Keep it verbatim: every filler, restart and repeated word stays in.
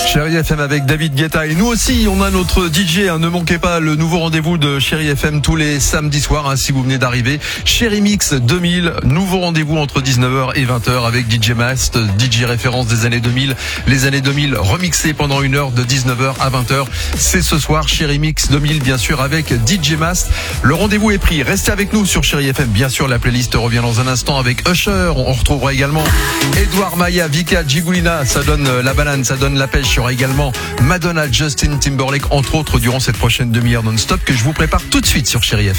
Chérie F M avec David Guetta. Et nous aussi, on a notre D J. Hein, ne manquez pas le nouveau rendez-vous de Chérie F M tous les samedis soirs, hein, si vous venez d'arriver. Chérie Mix deux mille, nouveau rendez-vous entre dix-neuf heures et vingt heures avec D J Mast, D J référence des années deux mille. Les années deux mille remixées pendant une heure de dix-neuf heures à vingt heures. C'est ce soir, Chérie Mix deux mille, bien sûr, avec D J Mast. Le rendez-vous est pris. Restez avec nous sur Chérie F M. Bien sûr, la playlist revient dans un instant avec Usher. On retrouvera également Edouard Maya, Vika, Gigulina. Ça donne la banane, ça donne la pêche. Il y aura également Madonna, Justin Timberlake, entre autres, durant cette prochaine demi-heure non-stop que je vous prépare tout de suite sur Chérie F M.